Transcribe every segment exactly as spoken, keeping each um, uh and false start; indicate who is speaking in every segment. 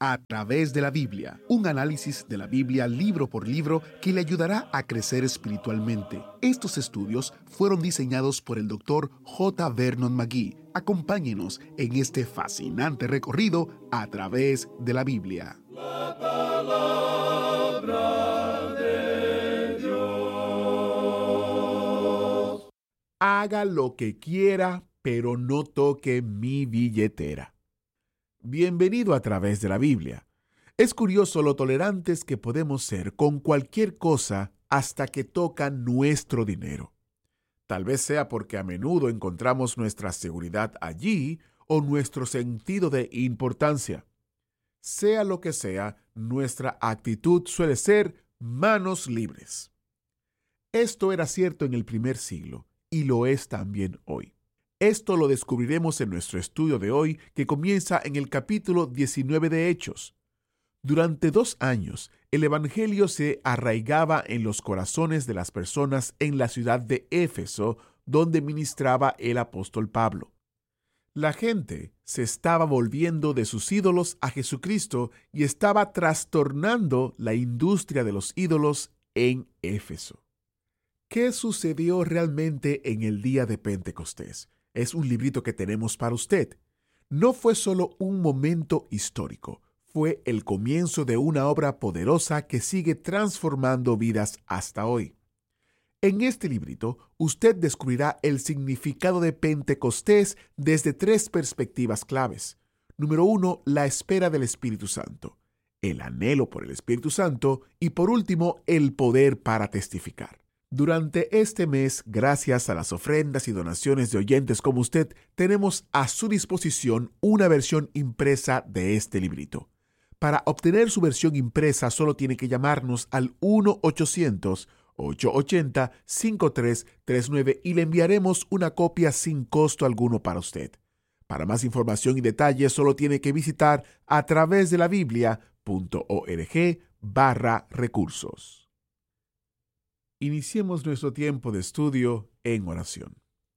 Speaker 1: A través de la Biblia, un análisis de la Biblia libro por libro que le ayudará a crecer espiritualmente. Estos estudios fueron diseñados por el doctor J. Vernon McGee. Acompáñenos en este fascinante recorrido a través de la Biblia.
Speaker 2: La palabra de Dios.
Speaker 1: Haga lo que quiera, pero no toque mi billetera. Bienvenido a través de la Biblia. Es curioso lo tolerantes que podemos ser con cualquier cosa hasta que toca nuestro dinero. Tal vez sea porque a menudo encontramos nuestra seguridad allí o nuestro sentido de importancia. Sea lo que sea, nuestra actitud suele ser manos libres. Esto era cierto en el primer siglo y lo es también hoy. Esto lo descubriremos en nuestro estudio de hoy, que comienza en el capítulo diecinueve de Hechos. Durante dos años, el Evangelio se arraigaba en los corazones de las personas en la ciudad de Éfeso, donde ministraba el apóstol Pablo. La gente se estaba volviendo de sus ídolos a Jesucristo y estaba trastornando la industria de los ídolos en Éfeso. ¿Qué sucedió realmente en el día de Pentecostés? Es un librito que tenemos para usted. No fue solo un momento histórico, fue el comienzo de una obra poderosa que sigue transformando vidas hasta hoy. En este librito, usted descubrirá el significado de Pentecostés desde tres perspectivas claves. Número uno, la espera del Espíritu Santo, el anhelo por el Espíritu Santo y, por último, el poder para testificar. Durante este mes, gracias a las ofrendas y donaciones de oyentes como usted, tenemos a su disposición una versión impresa de este librito. Para obtener su versión impresa, solo tiene que llamarnos al uno ochocientos, ochocientos ochenta, cincuenta y tres treinta y nueve y le enviaremos una copia sin costo alguno para usted. Para más información y detalles, solo tiene que visitar a través de la biblia.org barra recursos. Iniciemos nuestro tiempo de estudio en oración.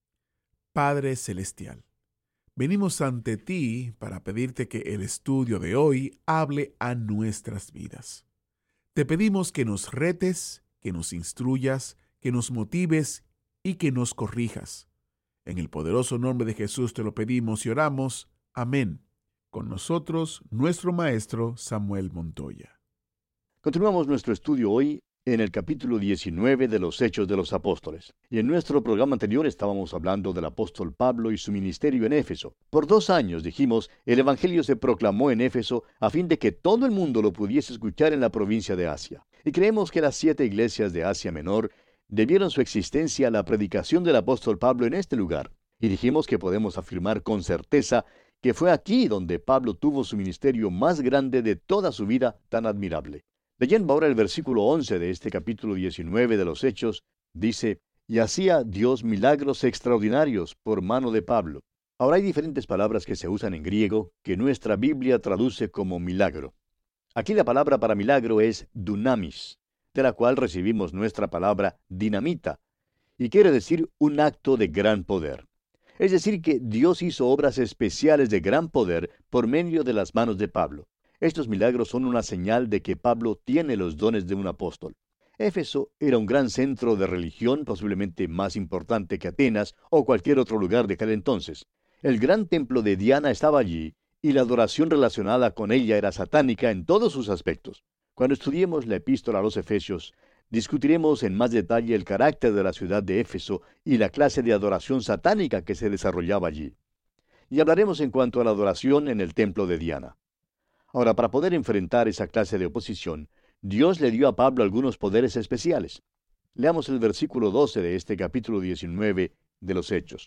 Speaker 1: Padre Celestial, venimos ante ti para pedirte que el estudio de hoy hable a nuestras vidas. Te pedimos que nos retes, que nos instruyas, que nos motives y que nos corrijas. En el poderoso nombre de Jesús te lo pedimos y oramos. Amén. Con nosotros, nuestro maestro Samuel Montoya.
Speaker 3: Continuamos nuestro estudio hoy en el capítulo diecinueve de los Hechos de los Apóstoles. Y en nuestro programa anterior estábamos hablando del apóstol Pablo y su ministerio en Éfeso. Por dos años, dijimos, el Evangelio se proclamó en Éfeso a fin de que todo el mundo lo pudiese escuchar en la provincia de Asia. Y creemos que las siete iglesias de Asia Menor debieron su existencia a la predicación del apóstol Pablo en este lugar. Y dijimos que podemos afirmar con certeza que fue aquí donde Pablo tuvo su ministerio más grande de toda su vida tan admirable. Leyendo ahora el versículo once de este capítulo diecinueve de los Hechos, dice, y hacía Dios milagros extraordinarios por mano de Pablo. Ahora hay diferentes palabras que se usan en griego que nuestra Biblia traduce como milagro. Aquí la palabra para milagro es dunamis, de la cual recibimos nuestra palabra dinamita, y quiere decir un acto de gran poder. Es decir, que Dios hizo obras especiales de gran poder por medio de las manos de Pablo. Estos milagros son una señal de que Pablo tiene los dones de un apóstol. Éfeso era un gran centro de religión, posiblemente más importante que Atenas o cualquier otro lugar de aquel entonces. El gran templo de Diana estaba allí, y la adoración relacionada con ella era satánica en todos sus aspectos. Cuando estudiemos la epístola a los Efesios, discutiremos en más detalle el carácter de la ciudad de Éfeso y la clase de adoración satánica que se desarrollaba allí. Y hablaremos en cuanto a la adoración en el templo de Diana. Ahora, para poder enfrentar esa clase de oposición, Dios le dio a Pablo algunos poderes especiales. Leamos el versículo doce de este capítulo diecinueve de los Hechos.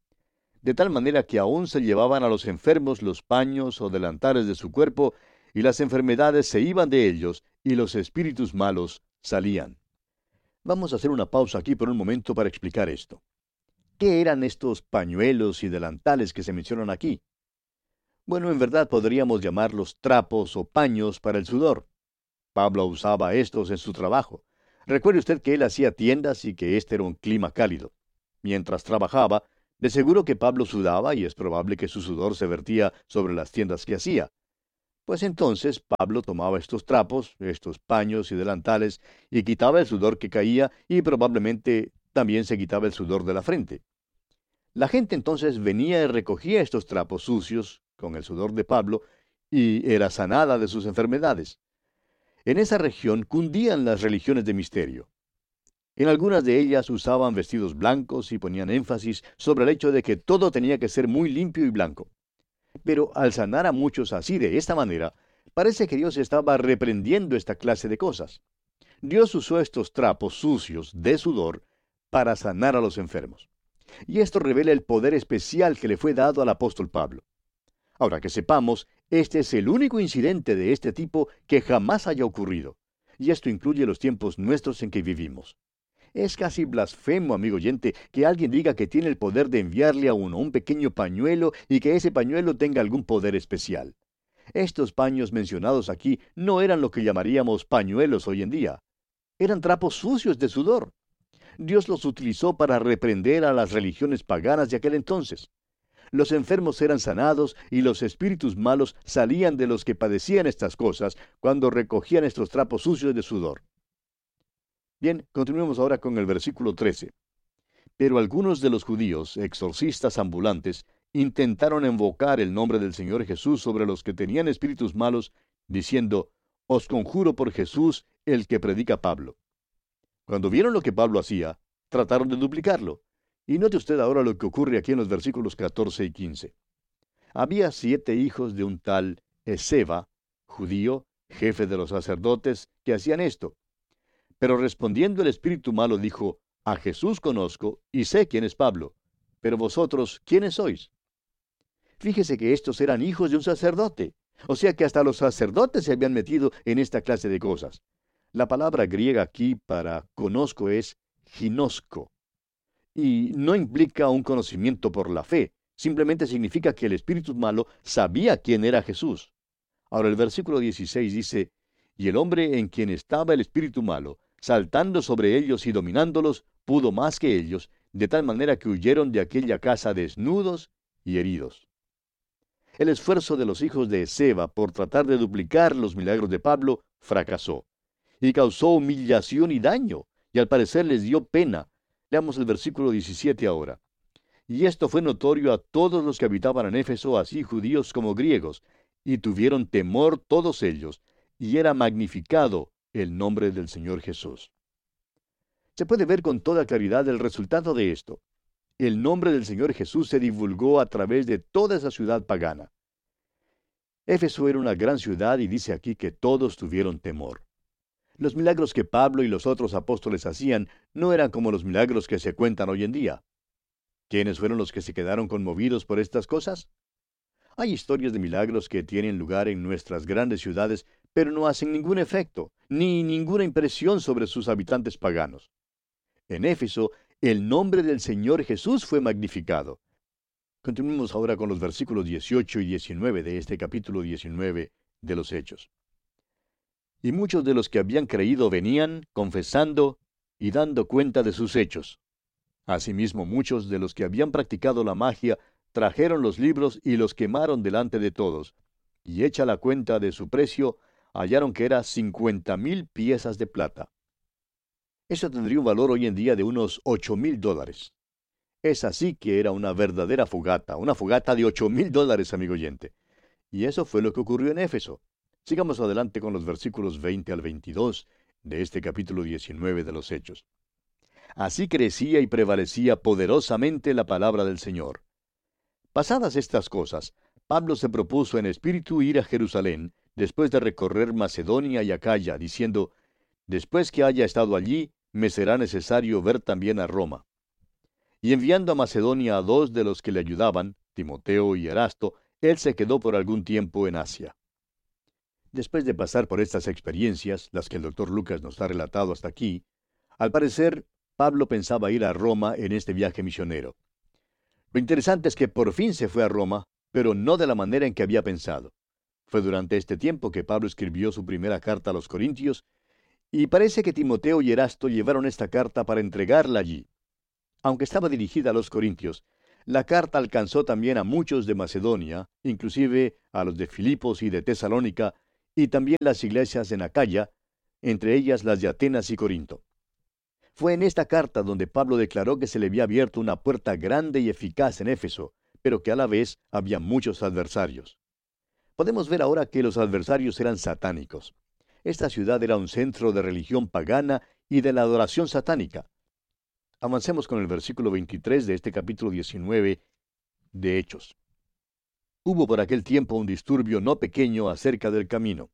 Speaker 3: De tal manera que aún se llevaban a los enfermos los paños o delantares de su cuerpo, y las enfermedades se iban de ellos, y los espíritus malos salían. Vamos a hacer una pausa aquí por un momento para explicar esto. ¿Qué eran estos pañuelos y delantales que se mencionan aquí? Bueno, en verdad podríamos llamarlos trapos o paños para el sudor. Pablo usaba estos en su trabajo. Recuerde usted que él hacía tiendas y que este era un clima cálido. Mientras trabajaba, de seguro que Pablo sudaba y es probable que su sudor se vertía sobre las tiendas que hacía. Pues entonces Pablo tomaba estos trapos, estos paños y delantales, y quitaba el sudor que caía, y probablemente también se quitaba el sudor de la frente. La gente entonces venía y recogía estos trapos sucios con el sudor de Pablo, y era sanada de sus enfermedades. En esa región cundían las religiones de misterio. En algunas de ellas usaban vestidos blancos y ponían énfasis sobre el hecho de que todo tenía que ser muy limpio y blanco. Pero al sanar a muchos así de esta manera, parece que Dios estaba reprendiendo esta clase de cosas. Dios usó estos trapos sucios de sudor para sanar a los enfermos. Y esto revela el poder especial que le fue dado al apóstol Pablo. Ahora que sepamos, este es el único incidente de este tipo que jamás haya ocurrido. Y esto incluye los tiempos nuestros en que vivimos. Es casi blasfemo, amigo oyente, que alguien diga que tiene el poder de enviarle a uno un pequeño pañuelo y que ese pañuelo tenga algún poder especial. Estos paños mencionados aquí no eran lo que llamaríamos pañuelos hoy en día. Eran trapos sucios de sudor. Dios los utilizó para reprender a las religiones paganas de aquel entonces. Los enfermos eran sanados y los espíritus malos salían de los que padecían estas cosas cuando recogían estos trapos sucios de sudor. Bien, continuemos ahora con el versículo trece. Pero algunos de los judíos, exorcistas ambulantes, intentaron invocar el nombre del Señor Jesús sobre los que tenían espíritus malos, diciendo, «Os conjuro por Jesús, el que predica Pablo». Cuando vieron lo que Pablo hacía, trataron de duplicarlo. Y note usted ahora lo que ocurre aquí en los versículos catorce y quince. Había siete hijos de un tal Esceva, judío, jefe de los sacerdotes, que hacían esto. Pero respondiendo el espíritu malo dijo, «A Jesús conozco y sé quién es Pablo, pero vosotros, ¿quiénes sois?» Fíjese que estos eran hijos de un sacerdote, o sea que hasta los sacerdotes se habían metido en esta clase de cosas. La palabra griega aquí para conozco es ginosco, y no implica un conocimiento por la fe, simplemente significa que el espíritu malo sabía quién era Jesús. Ahora el versículo dieciséis dice, «Y el hombre en quien estaba el espíritu malo, saltando sobre ellos y dominándolos, pudo más que ellos, de tal manera que huyeron de aquella casa desnudos y heridos». El esfuerzo de los hijos de Esceva por tratar de duplicar los milagros de Pablo fracasó, y causó humillación y daño, y al parecer les dio pena. Leamos el versículo diecisiete ahora. «Y esto fue notorio a todos los que habitaban en Éfeso, así judíos como griegos, y tuvieron temor todos ellos, y era magnificado el nombre del Señor Jesús». Se puede ver con toda claridad el resultado de esto. El nombre del Señor Jesús se divulgó a través de toda esa ciudad pagana. Éfeso era una gran ciudad y dice aquí que todos tuvieron temor. Los milagros que Pablo y los otros apóstoles hacían no eran como los milagros que se cuentan hoy en día. ¿Quiénes fueron los que se quedaron conmovidos por estas cosas? Hay historias de milagros que tienen lugar en nuestras grandes ciudades, pero no hacen ningún efecto, ni ninguna impresión sobre sus habitantes paganos. En Éfeso, el nombre del Señor Jesús fue magnificado. Continuemos ahora con los versículos dieciocho y diecinueve de este capítulo diecinueve de los Hechos. Y muchos de los que habían creído venían, confesando y dando cuenta de sus hechos. Asimismo, muchos de los que habían practicado la magia trajeron los libros y los quemaron delante de todos, y hecha la cuenta de su precio, hallaron que era cincuenta mil piezas de plata. Eso tendría un valor hoy en día de unos ocho mil dólares. Es así que era una verdadera fogata, una fogata de ocho mil dólares, amigo oyente. Y eso fue lo que ocurrió en Éfeso. Sigamos adelante con los versículos veinte al veintidós de este capítulo diecinueve de los Hechos. Así crecía y prevalecía poderosamente la palabra del Señor. Pasadas estas cosas, Pablo se propuso en espíritu ir a Jerusalén, después de recorrer Macedonia y Acaya, diciendo, «Después que haya estado allí, me será necesario ver también a Roma». Y enviando a Macedonia a dos de los que le ayudaban, Timoteo y Erasto, él se quedó por algún tiempo en Asia. Después de pasar por estas experiencias, las que el doctor Lucas nos ha relatado hasta aquí, al parecer, Pablo pensaba ir a Roma en este viaje misionero. Lo interesante es que por fin se fue a Roma, pero no de la manera en que había pensado. Fue durante este tiempo que Pablo escribió su primera carta a los Corintios, y parece que Timoteo y Erasto llevaron esta carta para entregarla allí. Aunque estaba dirigida a los Corintios, La carta alcanzó también a muchos de Macedonia, inclusive a los de Filipos y de Tesalónica, y también las iglesias en Acaya, entre ellas las de Atenas y Corinto. Fue en esta carta donde Pablo declaró que se le había abierto una puerta grande y eficaz en Éfeso, pero que a la vez había muchos adversarios. Podemos ver ahora que los adversarios eran satánicos. Esta ciudad era un centro de religión pagana y de la adoración satánica. Avancemos con el versículo veintitrés de este capítulo diecinueve de Hechos. Hubo por aquel tiempo un disturbio no pequeño acerca del camino.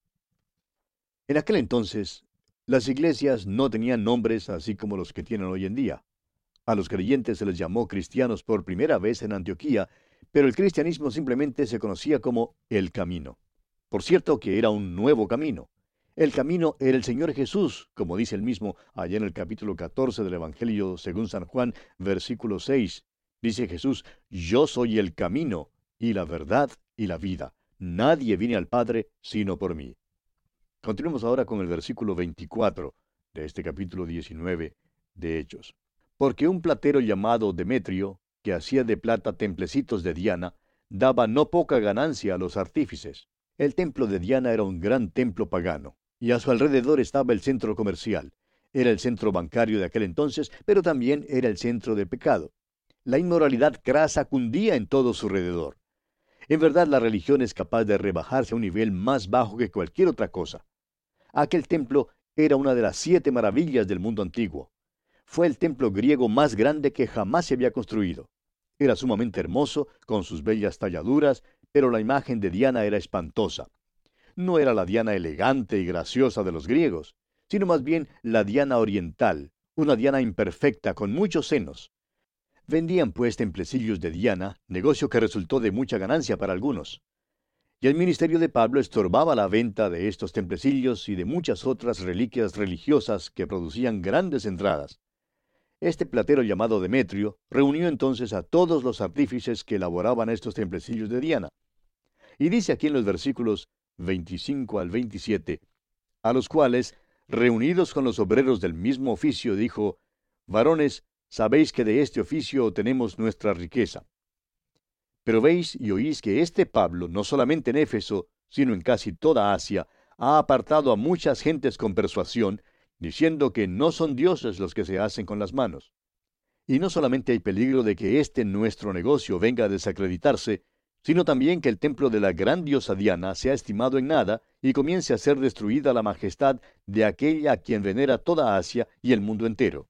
Speaker 3: En aquel entonces, las iglesias no tenían nombres así como los que tienen hoy en día. A los creyentes se les llamó cristianos por primera vez en Antioquía, pero el cristianismo simplemente se conocía como el camino. Por cierto que era un nuevo camino. El camino era el Señor Jesús, como dice el mismo allá en el capítulo catorce del Evangelio según San Juan, versículo seis. Dice Jesús, yo soy el camino, y la verdad, y la vida. Nadie viene al Padre sino por mí. Continuemos ahora con el versículo veinticuatro de este capítulo diecinueve de Hechos. Porque un platero llamado Demetrio, que hacía de plata templecitos de Diana, daba no poca ganancia a los artífices. El templo de Diana era un gran templo pagano, y a su alrededor estaba el centro comercial. Era el centro bancario de aquel entonces, pero también era el centro de pecado. La inmoralidad crasa cundía en todo su alrededor. En verdad, la religión es capaz de rebajarse a un nivel más bajo que cualquier otra cosa. Aquel templo era una de las siete maravillas del mundo antiguo. Fue el templo griego más grande que jamás se había construido. Era sumamente hermoso, con sus bellas talladuras, pero la imagen de Diana era espantosa. No era la Diana elegante y graciosa de los griegos, sino más bien la Diana oriental, una Diana imperfecta con muchos senos. Vendían pues templecillos de Diana, negocio que resultó de mucha ganancia para algunos. Y el ministerio de Pablo estorbaba la venta de estos templecillos y de muchas otras reliquias religiosas que producían grandes entradas. Este platero llamado Demetrio reunió entonces a todos los artífices que elaboraban estos templecillos de Diana. Y dice aquí en los versículos veinticinco al veintisiete, a los cuales, reunidos con los obreros del mismo oficio, dijo, varones, sabéis que de este oficio tenemos nuestra riqueza. Pero veis y oís que este Pablo, no solamente en Éfeso, sino en casi toda Asia, ha apartado a muchas gentes con persuasión, diciendo que no son dioses los que se hacen con las manos. Y no solamente hay peligro de que este nuestro negocio venga a desacreditarse, sino también que el templo de la gran diosa Diana sea estimado en nada y comience a ser destruida la majestad de aquella a quien venera toda Asia y el mundo entero.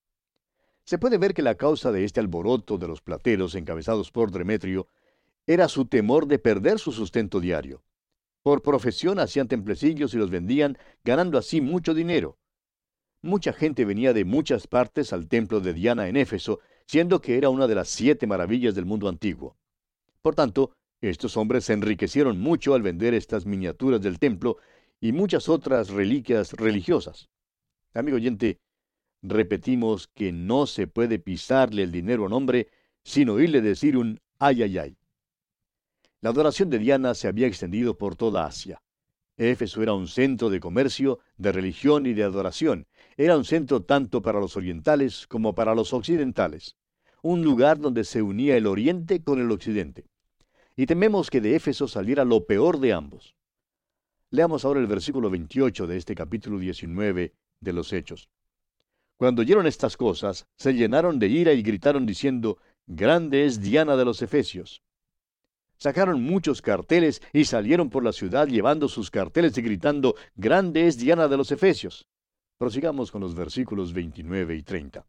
Speaker 3: Se puede ver que la causa de este alboroto de los plateros encabezados por Demetrio era su temor de perder su sustento diario. Por profesión hacían templecillos y los vendían, ganando así mucho dinero. Mucha gente venía de muchas partes al templo de Diana en Éfeso, siendo que era una de las siete maravillas del mundo antiguo. Por tanto, estos hombres se enriquecieron mucho al vender estas miniaturas del templo y muchas otras reliquias religiosas. Amigo oyente, repetimos que no se puede pisarle el dinero a un hombre sin oírle decir un ay, ay, ay. La adoración de Diana se había extendido por toda Asia. Éfeso era un centro de comercio, de religión y de adoración. Era un centro tanto para los orientales como para los occidentales. Un lugar donde se unía el oriente con el occidente. Y tememos que de Éfeso saliera lo peor de ambos. Leamos ahora el versículo veintiocho de este capítulo diecinueve de los Hechos. Cuando oyeron estas cosas, se llenaron de ira y gritaron diciendo, grande es Diana de los Efesios. Sacaron muchos carteles y salieron por la ciudad llevando sus carteles y gritando, grande es Diana de los Efesios. Prosigamos con los versículos veintinueve y treinta.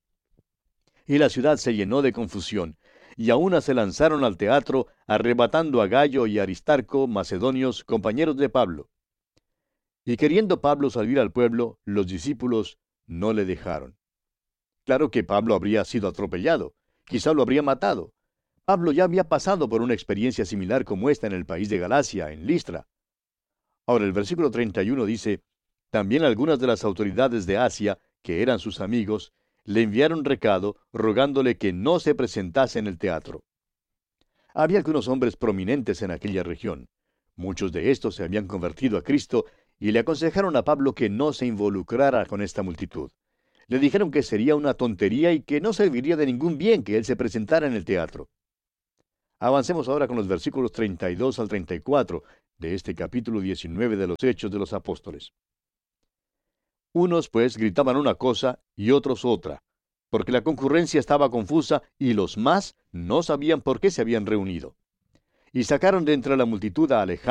Speaker 3: Y la ciudad se llenó de confusión, y a una se lanzaron al teatro, arrebatando a Gayo y Aristarco, macedonios, compañeros de Pablo. Y queriendo Pablo salir al pueblo, los discípulos no le dejaron. Claro que Pablo habría sido atropellado, quizá lo habría matado. Pablo ya había pasado por una experiencia similar como esta en el país de Galacia, en Listra. Ahora el versículo treinta y uno dice, también algunas de las autoridades de Asia, que eran sus amigos, le enviaron recado rogándole que no se presentase en el teatro. Había algunos hombres prominentes en aquella región. Muchos de estos se habían convertido a Cristo y le aconsejaron a Pablo que no se involucrara con esta multitud. Le dijeron que sería una tontería y que no serviría de ningún bien que él se presentara en el teatro. Avancemos ahora con los versículos treinta y dos al treinta y cuatro de este capítulo diecinueve de los Hechos de los Apóstoles. Unos, pues, gritaban una cosa y otros otra, porque la concurrencia estaba confusa y los más no sabían por qué se habían reunido. Y sacaron de entre la multitud a Alejandro,